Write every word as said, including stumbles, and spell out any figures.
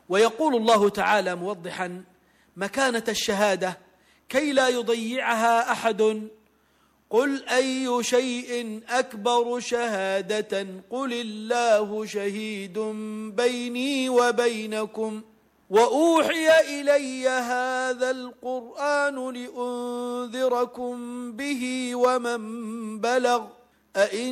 ويقول الله تعالى موضحا مكانة الشهادة كي لا يضيعها أحد: قل أي شيء أكبر شهادة قل الله شهيد بيني وبينكم وأوحي إلي هذا القرآن لأنذركم به ومن بلغ أئن